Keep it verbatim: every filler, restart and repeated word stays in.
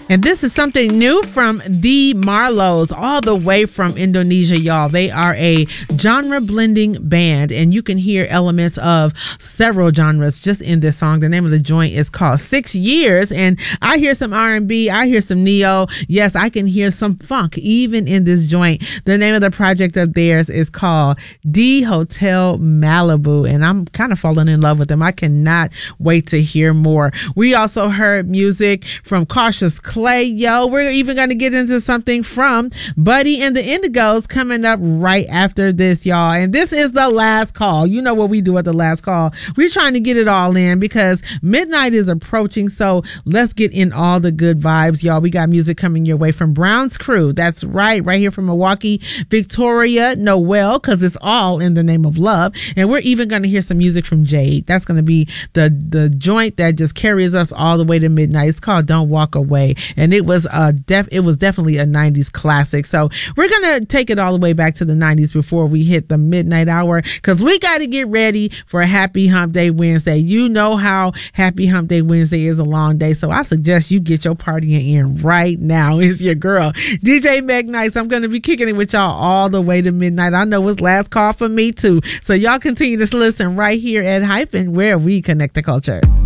And this is something new from the Marlows, all the way from Indonesia, y'all. They are a genre blending band, and you can hear elements of several genres just in this song. The name of the joint is called Six Years, and I hear some R and B, I hear some neo. Yes, I can hear some funk even in this joint. The name of the project of theirs is called D Hotel Malibu, and I'm kind of falling in love with them. I cannot wait to hear more. We also heard music from Cautious Clay, yo. We're even going to get into something from Buddy and the Indigos coming up right after this, y'all. And this is the last call. You know what we do at the last call. We're trying to get it all in because midnight is approaching. So let's get in all the good vibes, y'all. We got music coming your way from Brown's Crew. That's right. Right here from Milwaukee, Victoria Noel, because it's all in the name of love. And we're even going to hear some music from Jade. That's going to be the, the joint that just carries us all the way to midnight. It's called Don't Walk Away. And it was a def it was definitely a nineties classic. So we're gonna take it all the way back to the nineties before we hit the midnight hour, because we got to get ready for Happy Hump Day Wednesday. You know how Happy Hump Day Wednesday is a long day, so I suggest you get your partying in right now. It's your girl D J Meg Nice. I'm gonna be kicking it with y'all all the way to midnight. I know it's last call for me too, so y'all continue to listen right here at Hyphen, where we connect the culture.